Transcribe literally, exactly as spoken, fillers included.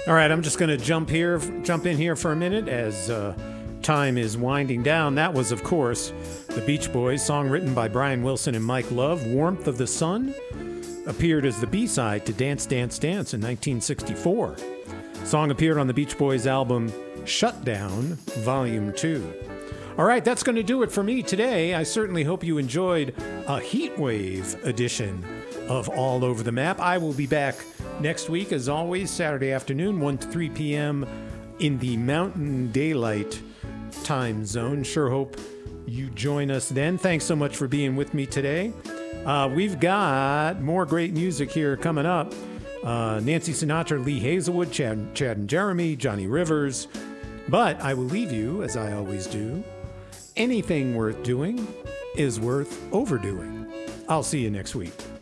All right, I'm just going to jump here, jump in here for a minute as uh, time is winding down. That was, of course, the Beach Boys, song written by Brian Wilson and Mike Love. Warmth of the Sun appeared as the B-side to Dance, Dance, Dance in nineteen sixty-four. Song appeared on the Beach Boys album Shutdown, Volume two. All right, that's going to do it for me today. I certainly hope you enjoyed a heatwave edition of All Over the Map. I will be back next week, as always, Saturday afternoon, one to three p.m. in the Mountain Daylight time zone. Sure hope you join us then. Thanks so much for being with me today. Uh, we've got more great music here coming up. Uh, Nancy Sinatra, Lee Hazelwood, Chad, Chad and Jeremy, Johnny Rivers. But I will leave you, as I always do. Anything worth doing is worth overdoing. I'll see you next week.